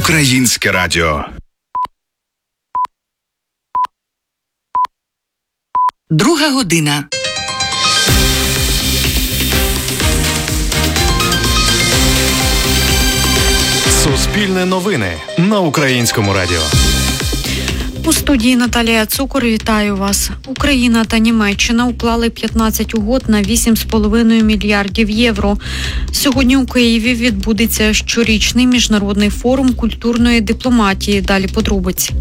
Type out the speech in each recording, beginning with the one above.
Українське радіо. Друга година. Суспільне новини на Українському радіо. У студії Наталія Цукор, вітаю вас. Україна та Німеччина уклали 15 угод на 8,5 мільярдів євро. Сьогодні у Києві відбудеться щорічний міжнародний форум культурної дипломатії. Далі подробиці.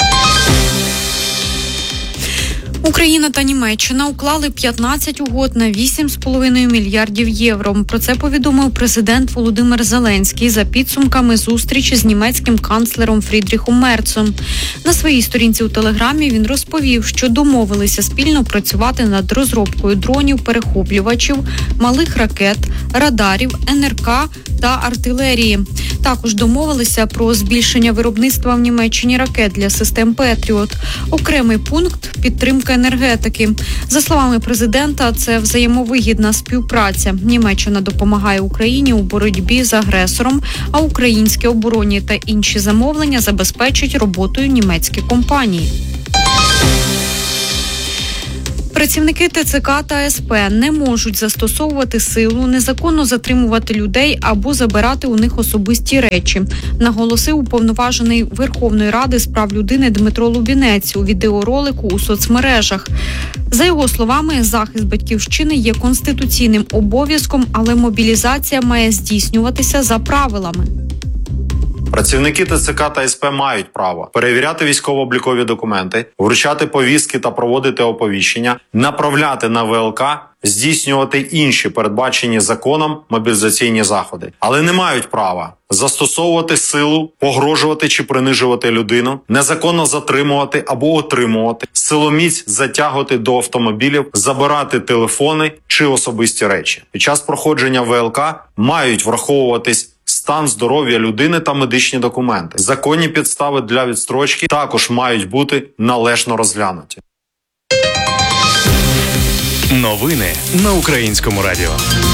Україна та Німеччина уклали 15 угод на 8,5 мільярдів євро. Про це повідомив президент Володимир Зеленський за підсумками зустрічі з німецьким канцлером Фрідріхом Мерцом. На своїй сторінці у Телеграмі він розповів, що домовилися спільно працювати над розробкою дронів-перехоплювачів, малих ракет, радарів, НРК та артилерії. Також домовилися про збільшення виробництва в Німеччині ракет для систем «Петріот». Окремий пункт – підтримка енергетики. За словами президента, це взаємовигідна співпраця. Німеччина допомагає Україні у боротьбі з агресором, а українські оборонні та інші замовлення забезпечать роботою німецькі компанії. Працівники ТЦК та СП не можуть застосовувати силу, незаконно затримувати людей або забирати у них особисті речі, наголосив уповноважений Верховної Ради з прав людини Дмитро Лубінець у відеоролику у соцмережах. За його словами, захист батьківщини є конституційним обов'язком, але мобілізація має здійснюватися за правилами. Працівники ТЦК та СП мають право перевіряти військово-облікові документи, вручати повістки та проводити оповіщення, направляти на ВЛК, здійснювати інші передбачені законом мобілізаційні заходи. Але не мають права застосовувати силу, погрожувати чи принижувати людину, незаконно затримувати або отримувати, силоміць затягувати до автомобілів, забирати телефони чи особисті речі. Під час проходження ВЛК мають враховуватись стан здоров'я людини та медичні документи. Законні підстави для відстрочки також мають бути належно розглянуті. Новини на Українському радіо.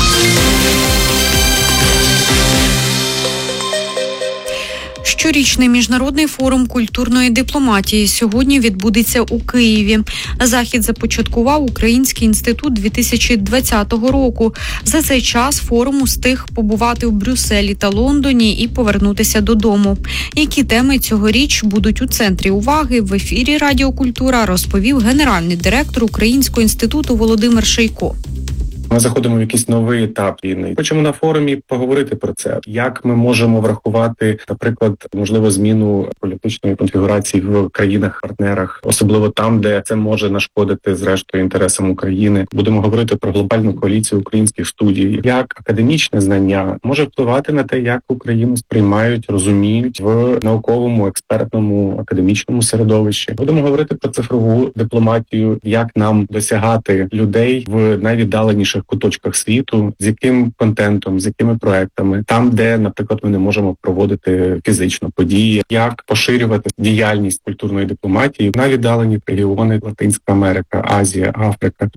Щорічний міжнародний форум культурної дипломатії сьогодні відбудеться у Києві. Захід започаткував Український інститут 2020 року. За цей час форум устиг побувати у Брюсселі та Лондоні і повернутися додому. Які теми цьогоріч будуть у центрі уваги, в ефірі Радіо Культура розповів генеральний директор Українського інституту Володимир Шейко. Ми заходимо в якийсь новий етап війни. Хочемо на форумі поговорити про це. Як ми можемо врахувати, наприклад, можливо, зміну політичної конфігурації в країнах-партнерах, особливо там, де це може нашкодити, зрештою, інтересам України. Будемо говорити про глобальну коаліцію українських студій. Як академічне знання може впливати на те, як Україну сприймають, розуміють в науковому, експертному, академічному середовищі. Будемо говорити про цифрову дипломатію, як нам досягати людей в найвіддаленіших куточках світу, з яким контентом, з якими проектами, там, де, наприклад, ми не можемо проводити фізично події, як поширювати діяльність культурної дипломатії на віддалені регіони Латинська Америка, Азія, Африка.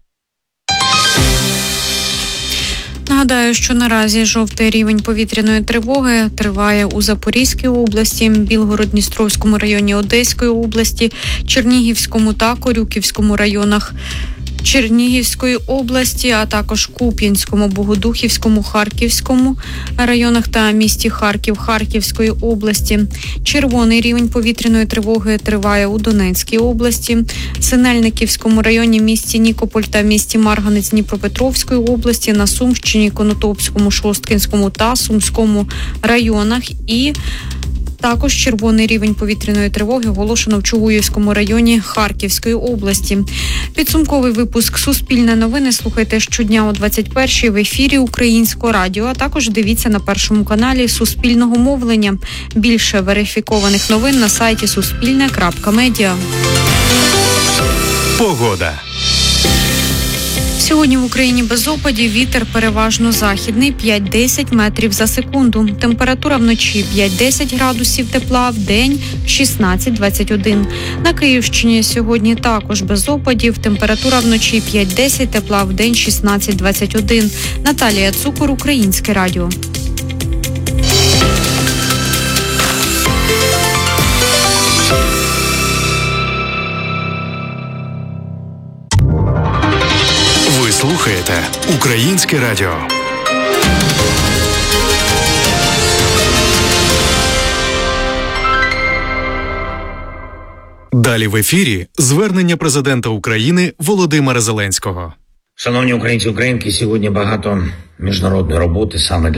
Нагадаю, що наразі жовтий рівень повітряної тривоги триває у Запорізькій області, Білгород-Дністровському районі Одеської області, Чернігівському та Корюківському районах Чернігівської області, а також Куп'янському, Богодухівському, Харківському районах та місті Харків Харківської області. Червоний рівень повітряної тривоги триває у Донецькій області, Синельниківському районі, місті Нікополь та місті Марганець Дніпропетровської області, на Сумщині, Конотопському, Шосткинському та Сумському районах і також червоний рівень повітряної тривоги оголошено в Чугуївському районі Харківської області. Підсумковий випуск «Суспільне новини» слухайте щодня о 21-й в ефірі Українського радіо, а також дивіться на Першому каналі Суспільного мовлення. Більше верифікованих новин на сайті suspilne.media. Погода. Сьогодні в Україні без опадів, вітер переважно західний 5-10 метрів за секунду. Температура вночі 5-10 градусів тепла, вдень 16-21. На Київщині сьогодні також без опадів. Температура вночі 5-10 тепла, вдень 16-21. Наталія Цукор, Українське радіо. Українське радіо. Далі в ефірі звернення президента України Володимира Зеленського. Шановні українці і українки, сьогодні багато міжнародної роботи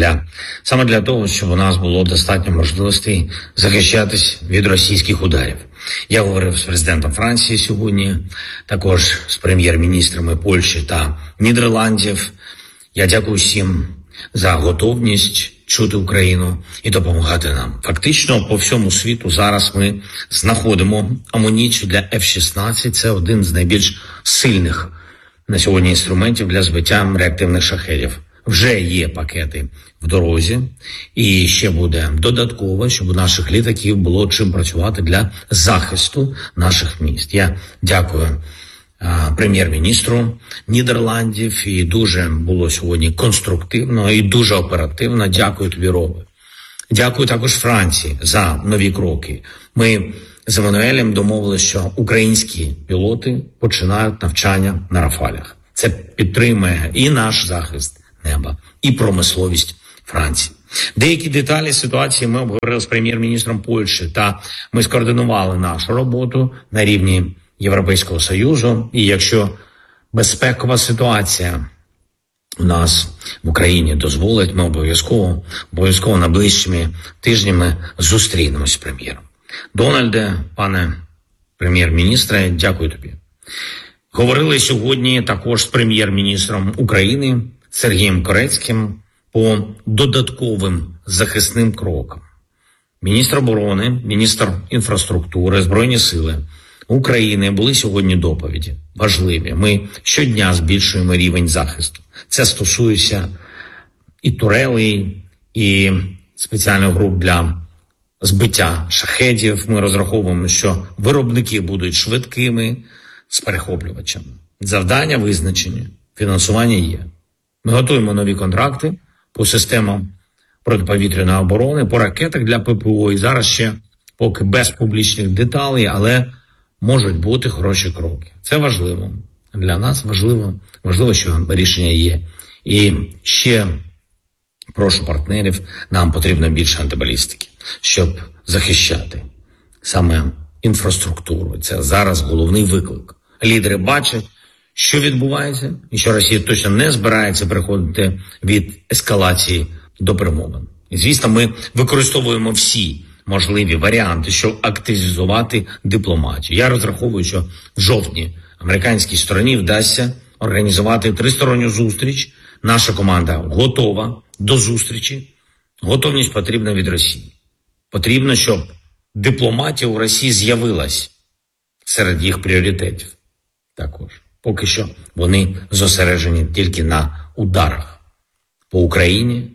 саме для того, щоб у нас було достатньо можливостей захищатись від російських ударів. Я говорив з президентом Франції сьогодні, також з прем'єр-міністрами Польщі та Нідерландів. Я дякую всім за готовність чути Україну і допомагати нам. Фактично, по всьому світу зараз ми знаходимо амуніцію для F-16. Це один з найбільш сильних на сьогодні інструментів для збиття реактивних шахедів. Вже є пакети в дорозі, і ще буде додатково, щоб у наших літаків було чим працювати для захисту наших міст. Я дякую прем'єр-міністру Нідерландів, і дуже було сьогодні конструктивно і дуже оперативно. Дякую тобі, Робе. Дякую також Франції за нові кроки. Ми з Еммануелем домовилися, що українські пілоти починають навчання на Рафалях. Це підтримує і наш захист неба, і промисловість Франції. Деякі деталі ситуації ми обговорили з прем'єр-міністром Польщі, та ми скоординували нашу роботу на рівні Європейського Союзу. І якщо безпекова ситуація у нас в Україні дозволить, ми обов'язково найближчими тижнями зустрінемось з прем'єром. Дональде, пане прем'єр-міністре, дякую тобі. Говорили сьогодні також з прем'єр-міністром України Сергієм Корецьким по додатковим захисним крокам. Міністр оборони, міністр інфраструктури, Збройні сили України були сьогодні доповіді важливі. Ми щодня збільшуємо рівень захисту. Це стосується і турелей, і спеціальних груп для збиття шахедів. Ми розраховуємо, що виробники будуть швидкими з перехоплювачами. Завдання визначені, фінансування є. Ми готуємо нові контракти по системам протиповітряної оборони, по ракетах для ППО. І зараз ще поки без публічних деталей, але можуть бути хороші кроки. Це важливо. Для нас важливо, що рішення є. І ще прошу партнерів, нам потрібно більше антибалістики, щоб захищати саме інфраструктуру. Це зараз головний виклик. Лідери бачать, що відбувається, і що Росія точно не збирається переходити від ескалації до перемовин. І, звісно, ми використовуємо всі можливі варіанти, щоб активізувати дипломатію. Я розраховую, що в жовтні американській стороні вдасться організувати тристоронню зустріч. Наша команда готова до зустрічі. Готовність потрібна від Росії. Потрібно, щоб дипломатія у Росії з'явилась серед їх пріоритетів. Також. Поки що вони зосереджені тільки на ударах по Україні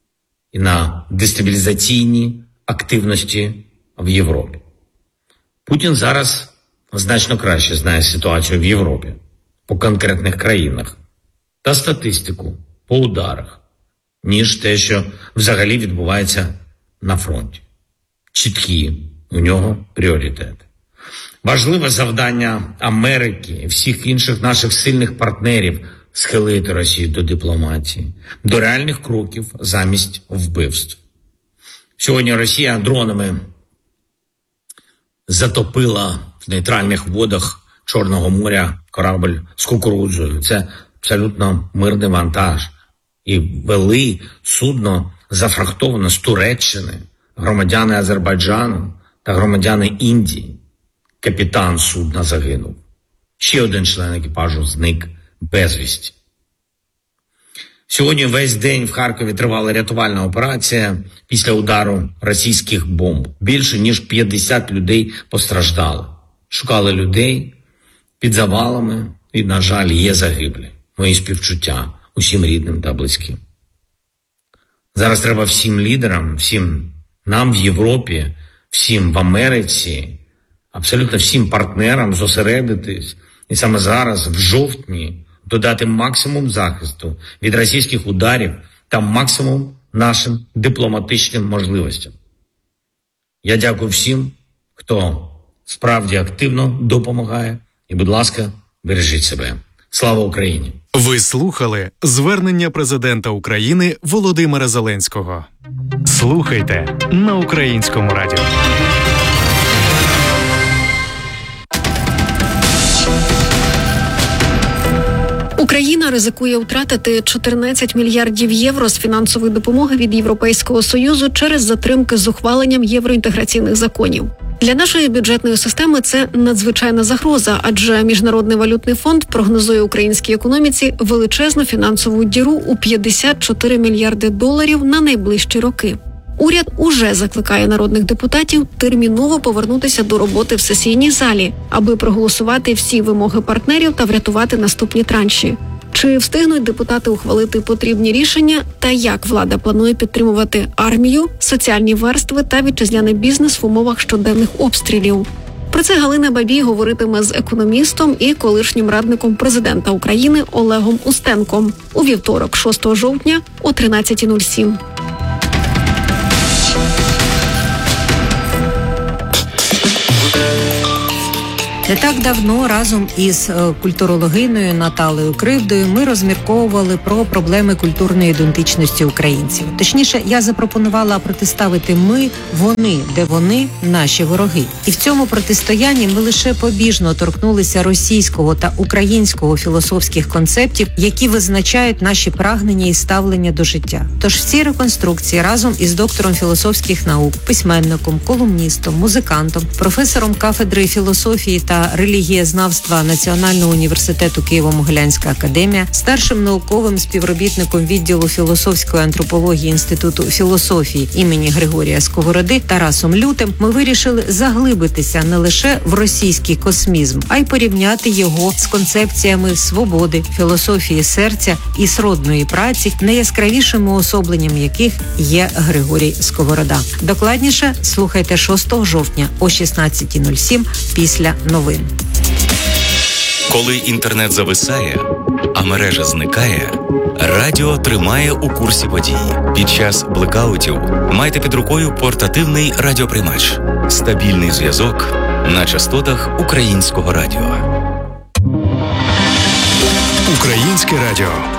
і на дестабілізаційній активності в Європі. Путін зараз значно краще знає ситуацію в Європі, по конкретних країнах та статистику по ударах, ніж те, що взагалі відбувається на фронті. Чіткі у нього пріоритети. Важливе завдання Америки і всіх інших наших сильних партнерів – схилити Росію до дипломатії, до реальних кроків замість вбивств. Сьогодні Росія дронами затопила в нейтральних водах Чорного моря корабль з кукурудзою. Це абсолютно мирний вантаж. І вели судно зафрахтовано з Туреччини, громадяни Азербайджану та громадяни Індії. Капітан судна загинув. Ще один член екіпажу зник безвісті. Сьогодні весь день в Харкові тривала рятувальна операція після удару російських бомб. Більше ніж 50 людей постраждали. Шукали людей під завалами і, на жаль, є загиблі. Мої співчуття усім рідним та близьким. Зараз треба всім лідерам, всім нам в Європі, всім в Америці, абсолютно всім партнерам зосередитись і саме зараз, в жовтні, додати максимум захисту від російських ударів та максимум нашим дипломатичним можливостям. Я дякую всім, хто справді активно допомагає. І, будь ласка, бережіть себе. Слава Україні! Ви слухали звернення президента України Володимира Зеленського. Слухайте на Українському радіо. Україна ризикує втратити 14 мільярдів євро з фінансової допомоги від Європейського Союзу через затримки з ухваленням євроінтеграційних законів. Для нашої бюджетної системи це надзвичайна загроза, адже Міжнародний валютний фонд прогнозує українській економіці величезну фінансову діру у 54 мільярди доларів на найближчі роки. Уряд уже закликає народних депутатів терміново повернутися до роботи в сесійній залі, аби проголосувати всі вимоги партнерів та врятувати наступні транші. Чи встигнуть депутати ухвалити потрібні рішення та як влада планує підтримувати армію, соціальні верстви та вітчизняний бізнес в умовах щоденних обстрілів? Про це Галина Бабій говоритиме з економістом і колишнім радником президента України Олегом Устенком у вівторок, 6 жовтня о 13:07. Не так давно разом із культурологиною Наталею Кривдою ми розмірковували про проблеми культурної ідентичності українців. Точніше, я запропонувала протиставити ми, вони, де вони, наші вороги. І в цьому протистоянні ми лише побіжно торкнулися російського та українського філософських концептів, які визначають наші прагнення і ставлення до життя. Тож в цій реконструкції разом із доктором філософських наук, письменником, колумністом, музикантом, професором кафедри філософії та релігієзнавства Національного університету Києво-Могилянська академія, старшим науковим співробітником відділу філософської антропології Інституту філософії імені Григорія Сковороди Тарасом Лютим ми вирішили заглибитися не лише в російський космізм, а й порівняти його з концепціями свободи, філософії серця і сродної праці, найяскравішим уособленням яких є Григорій Сковорода. Докладніше слухайте 6 жовтня о 16:07 після новин. Коли інтернет зависає, а мережа зникає, радіо тримає у курсі подій. Під час блекаутів майте під рукою портативний радіоприймач. Стабільний зв'язок на частотах Українського радіо. Українське радіо.